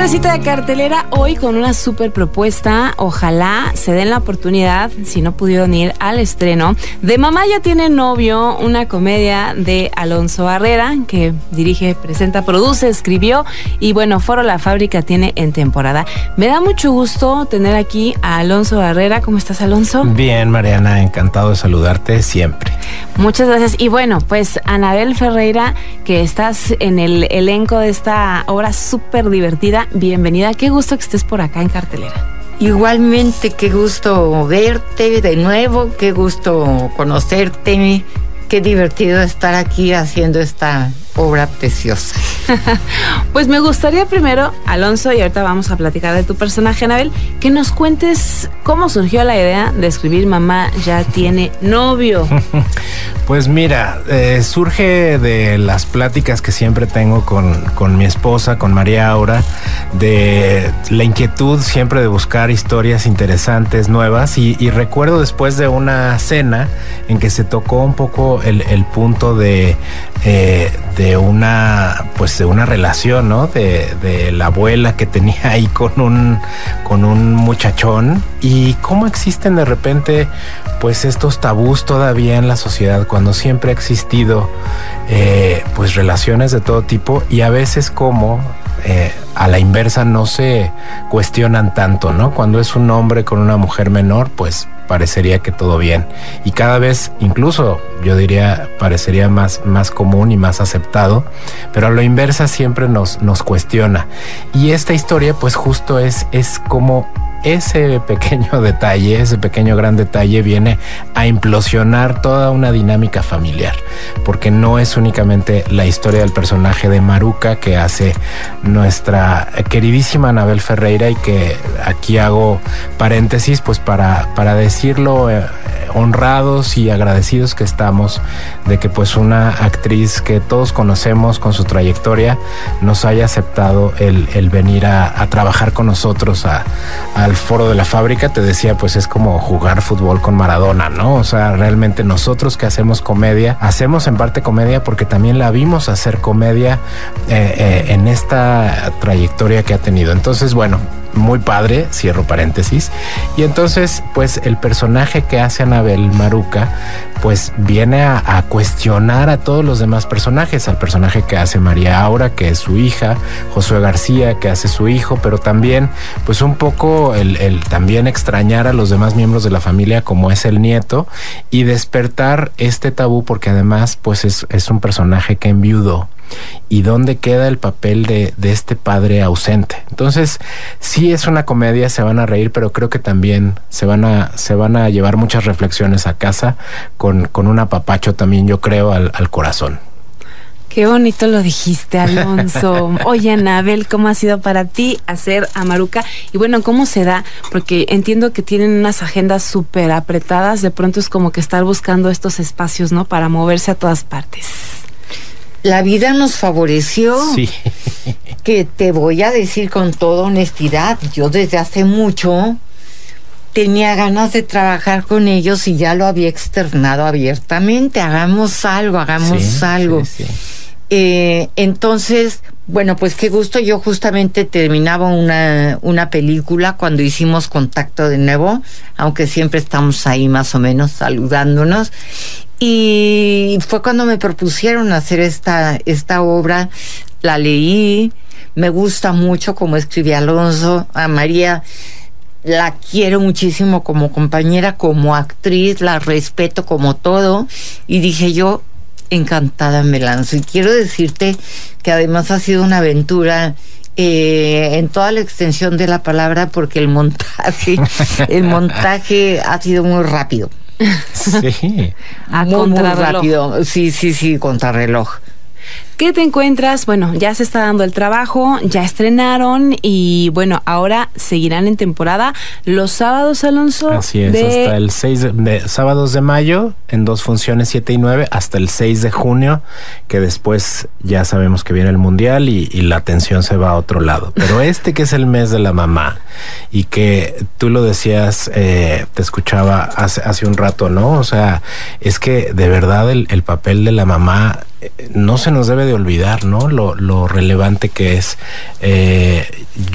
Cita de cartelera hoy con una súper propuesta. Ojalá se den la oportunidad, si no pudieron ir al estreno, de Mamá ya tiene novio, una comedia de Alonso Barrera, que dirige, presenta, produce, escribió, y bueno, Foro La Fábrica tiene en temporada. Me da mucho gusto tener aquí a Alonso Barrera. ¿Cómo estás, Alonso? Bien, Mariana, encantado de saludarte siempre. Muchas gracias. Y bueno, pues Anabel Ferreira, que estás en el elenco de esta obra súper divertida, bienvenida. Qué gusto que estés por acá en cartelera. Igualmente, qué gusto verte de nuevo, qué gusto conocerte, qué divertido estar aquí haciendo esta obra preciosa. Pues me gustaría primero, Alonso, y ahorita vamos a platicar de tu personaje, Anabel, que nos cuentes cómo surgió la idea de escribir Mamá ya tiene novio. Pues mira, surge de las pláticas que siempre tengo con mi esposa, con María Aura, de la inquietud siempre de buscar historias interesantes, nuevas, y recuerdo después de una cena en que se tocó un poco el punto de una relación, ¿no? De la abuela que tenía ahí con un muchachón, y cómo existen de repente pues estos tabús todavía en la sociedad cuando siempre ha existido pues relaciones de todo tipo, y a veces como a la inversa no se cuestionan tanto, ¿no? Cuando es un hombre con una mujer menor, pues parecería que todo bien, y cada vez incluso yo diría parecería más común y más aceptado, pero a lo inversa siempre nos cuestiona, y esta historia pues justo es como ese pequeño detalle, ese pequeño gran detalle viene a implosionar toda una dinámica familiar, porque no es únicamente la historia del personaje de Maruca que hace nuestra queridísima Anabel Ferreira, y que aquí hago paréntesis pues para decirlo, honrados y agradecidos que estamos de que pues una actriz que todos conocemos con su trayectoria nos haya aceptado el venir a trabajar con nosotros al Foro de la Fábrica. Te decía, pues es como jugar fútbol con Maradona, ¿no? O sea, realmente nosotros que hacemos comedia, hacemos en parte comedia porque también la vimos hacer comedia en esta trayectoria que ha tenido. Entonces, bueno, muy padre, cierro paréntesis. Y entonces, pues el personaje que hace Anabel, Maruca, pues viene a cuestionar a todos los demás personajes, al personaje que hace María Aura, que es su hija, Josué García, que hace su hijo, pero también pues un poco el también extrañar a los demás miembros de la familia como es el nieto, y despertar este tabú, porque además pues es un personaje que enviudó. ¿Y dónde queda el papel de este padre ausente? Entonces, sí es una comedia, se van a reír, pero creo que también se van a llevar muchas reflexiones a casa con un apapacho también, yo creo, al corazón. Qué bonito lo dijiste, Alonso. Oye, Anabel, ¿cómo ha sido para ti hacer a Maruca? Y bueno, ¿cómo se da? Porque entiendo que tienen unas agendas súper apretadas, de pronto es como que estar buscando estos espacios, ¿no? Para moverse a todas partes. La vida nos favoreció. Sí. Que te voy a decir con toda honestidad, yo desde hace mucho tenía ganas de trabajar con ellos y ya lo había externado abiertamente. Hagamos algo. Sí. Entonces, bueno, pues qué gusto. Yo justamente terminaba una película cuando hicimos contacto de nuevo, aunque siempre estamos ahí más o menos saludándonos. Y fue cuando me propusieron hacer esta obra. La leí, me gusta mucho como escribe Alonso. A María la quiero muchísimo como compañera, como actriz, la respeto como todo, y dije yo, encantada me lanzo. Y quiero decirte que además ha sido una aventura en toda la extensión de la palabra, porque el montaje ha sido muy rápido. Sí. Muy rápido. Sí, contrarreloj. ¿Qué te encuentras? Bueno, ya se está dando el trabajo, ya estrenaron y bueno, ahora seguirán en temporada los sábados, Alonso. Así es, hasta el 6 de sábados de mayo en 2 funciones, 7 y 9, hasta el 6 de junio, que después ya sabemos que viene el Mundial y la atención se va a otro lado. Pero que es el mes de la mamá y que tú lo decías, te escuchaba hace un rato, ¿no? O sea, es que de verdad el papel de la mamá no se nos debe de olvidar, ¿no? Lo relevante que es.